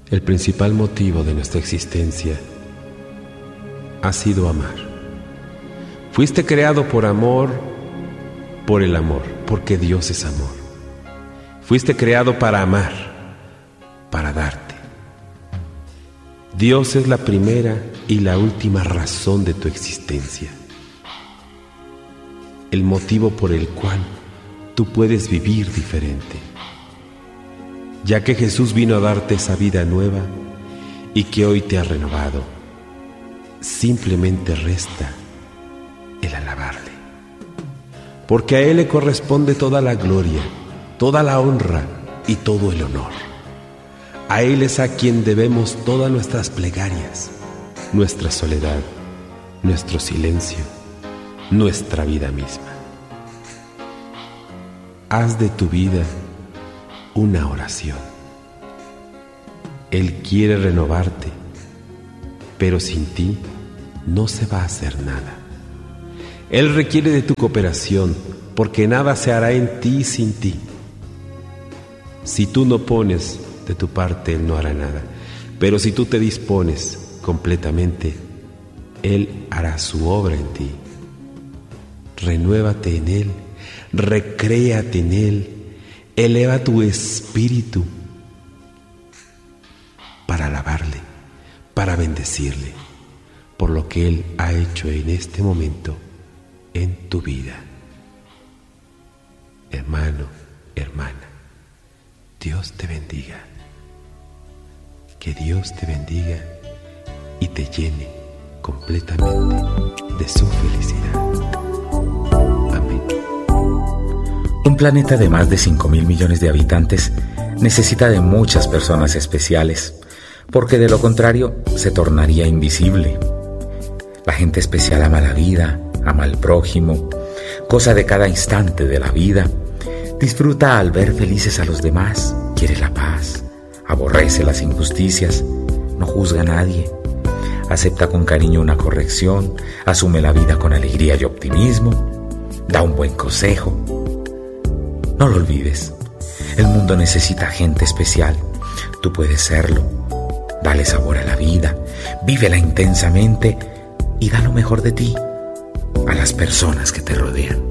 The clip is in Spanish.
El principal motivo de nuestra existencia ha sido amar. Fuiste creado por amor, por el amor, porque Dios es amor. Fuiste creado para amar, para darte. Dios es la primera y la última razón de tu existencia. El motivo por el cual tú puedes vivir diferente. Ya que Jesús vino a darte esa vida nueva y que hoy te ha renovado, simplemente resta el alabarle. Porque a Él le corresponde toda la gloria, toda la honra y todo el honor. A Él es a quien debemos todas nuestras plegarias, nuestra soledad, nuestro silencio, nuestra vida misma. Haz de tu vida una oración. Él quiere renovarte, pero sin ti no se va a hacer nada. Él requiere de tu cooperación, porque nada se hará en ti sin ti. Si tú no pones de tu parte, Él no hará nada. Pero si tú te dispones completamente, Él hará su obra en ti. Renuévate en Él, recréate en Él, eleva tu espíritu para alabarle, para bendecirle, por lo que Él ha hecho en este momento en tu vida. Hermano, hermana, Dios te bendiga. Que Dios te bendiga y te llene completamente de su felicidad. Amén. Un planeta de más de 5.000 millones de habitantes necesita de muchas personas especiales, porque de lo contrario se tornaría invisible. La gente especial ama la vida, ama al prójimo, goza de cada instante de la vida, disfruta al ver felices a los demás, quiere la paz, aborrece las injusticias, no juzga a nadie, acepta con cariño una corrección, asume la vida con alegría y optimismo, da un buen consejo. No lo olvides, el mundo necesita gente especial, tú puedes serlo. Dale sabor a la vida, vívela intensamente y da lo mejor de ti a las personas que te rodean.